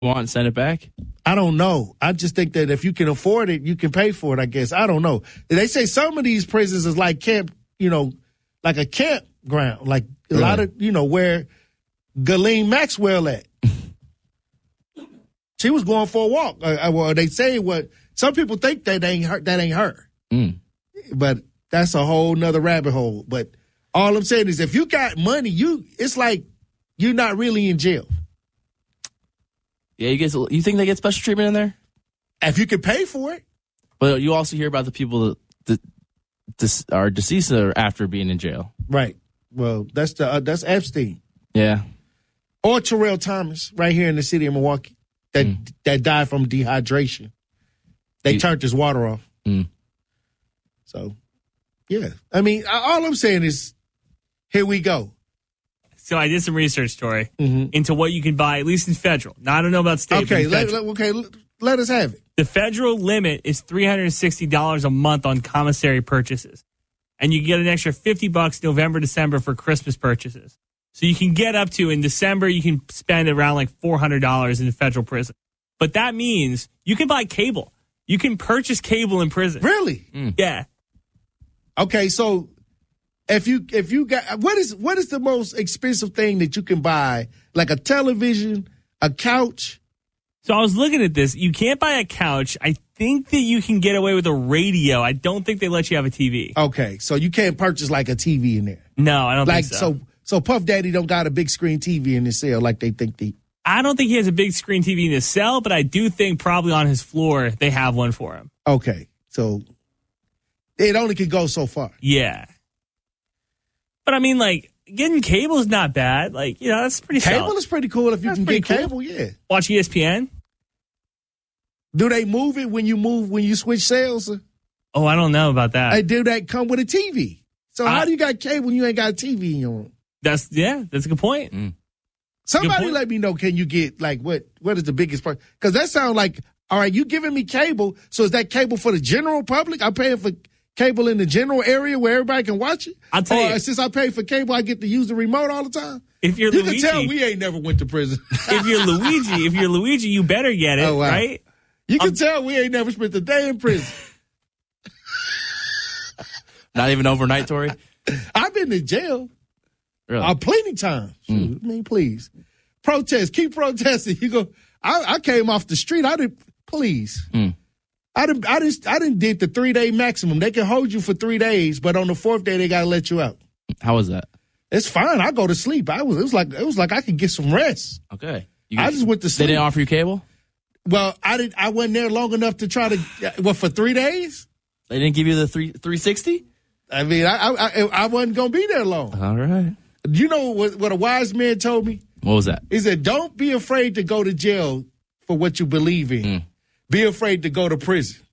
want and send it back? I don't know. I just think that if you can afford it, you can pay for it, I guess. I don't know. They say some of these prisons is like camp, like a campground, like a lot of, where Ghislaine Maxwell at. She was going for a walk. Well, they say some people think that ain't her. Mm. But that's a whole nother rabbit hole. But all I'm saying is if you got money, it's like you're not really in jail. Yeah, you think they get special treatment in there? If you can pay for it. But you also hear about the people that are deceased after being in jail. Right. Well, that's Epstein. Yeah. Or Terrell Thomas, right here in the city of Milwaukee, that died from dehydration. They turned his water off. Mm. So, yeah. I mean, all I'm saying is, here we go. So I did some research, Tori, into what you can buy, at least in federal. Now, I don't know about state. Okay, let us have it. The federal limit is $360 a month on commissary purchases. And you get an extra $50 November, December for Christmas purchases. So you can get up to, in December, you can spend around like $400 in the federal prison. But that means you can buy cable. You can purchase cable in prison. Really? Mm. Yeah. Okay, so if you got what is the most expensive thing that you can buy? Like a television, a couch? So I was looking at this. You can't buy a couch. I think that you can get away with a radio. I don't think they let you have a TV. Okay, so you can't purchase like a TV in there. No, I don't think so. So Puff Daddy don't got a big screen TV in his cell like they think they. I don't think he has a big screen TV in his cell, but I do think probably on his floor they have one for him. Okay, so it only can go so far. Yeah. But I mean, like, getting cable is not bad. Like, that's pretty solid. Cable is pretty cool if you can get cable, yeah. Watch ESPN? Do they move it when you switch cells? Oh, I don't know about that. They do that come with a TV. So how do you got cable when you ain't got a TV in your room? That's a good point. Mm. Somebody let me know, can you get, like, what is the biggest part? Because that sounds like, all right, you giving me cable, so is that cable for the general public? I'm paying for cable in the general area where everybody can watch it? I'll tell you. Since I pay for cable, I get to use the remote all the time? If you're you Luigi, can tell we ain't never went to prison. if you're Luigi, you better get it, right? You can tell we ain't never spent a day in prison. Not even overnight, Tori? I've been to jail. Really? Plenty times. I mean, please. Protest. Keep protesting. You go, I came off the street. I didn't, please. I didn't did the 3-day maximum. They can hold you for 3 days, but on the 4th day, they got to let you out. How was that? It's fine. I go to sleep. It was like I could get some rest. Okay. I just went to sleep. They didn't offer you cable? Well, I wasn't there long enough to try to, for 3 days? They didn't give you the 360? I mean, I wasn't going to be there long. All right. You know what a wise man told me? What was that? He said, don't be afraid to go to jail for what you believe in. Be afraid to go to prison.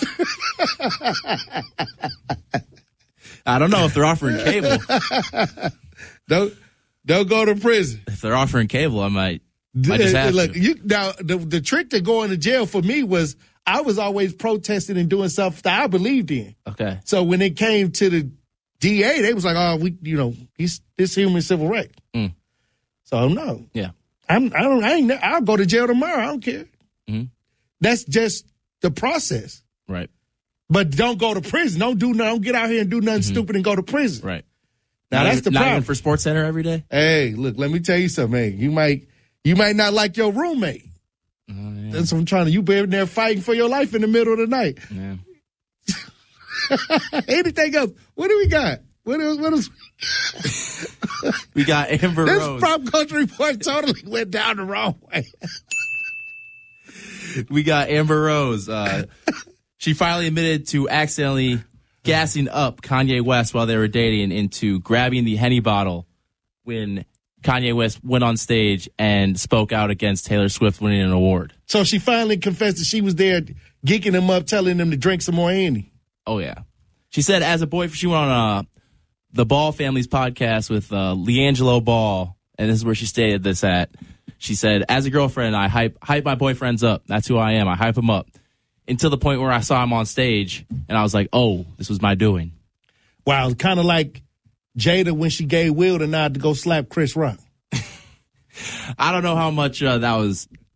I don't know if they're offering cable. Don't go to prison. If they're offering cable, I might just have Look, to. Now, the trick to going to jail for me was I was always protesting and doing stuff that I believed in. Okay. So when it came to the DA, they was like, "Oh, this human civil right." So no, yeah, I'll go to jail tomorrow. I don't care. That's just the process, right? But don't go to prison. Don't get out here and do nothing stupid and go to prison, right? Now that's the problem. Not even for Sports Center every day. Hey, look, let me tell you something. Hey, you might not like your roommate. Yeah. That's what I'm trying to. You be in there fighting for your life in the middle of the night. Yeah. Anything else? What do we got? What else? We got Amber Rose. This Prop Country Report totally went down the wrong way. We got Amber Rose. She finally admitted to accidentally gassing up Kanye West while they were dating into grabbing the Henny bottle when Kanye West went on stage and spoke out against Taylor Swift winning an award. So she finally confessed that she was there geeking him up, telling him to drink some more Henny. Oh, yeah. She said as a boyfriend, she went on the Ball Family's podcast with LeAngelo Ball, and this is where she stated this at. She said, as a girlfriend, I hype my boyfriends up. That's who I am. I hype them up. Until the point where I saw him on stage, and I was like, oh, this was my doing. Wow, kind of like Jada when she gave Will the nod to go slap Chris Rock. I don't know how much that was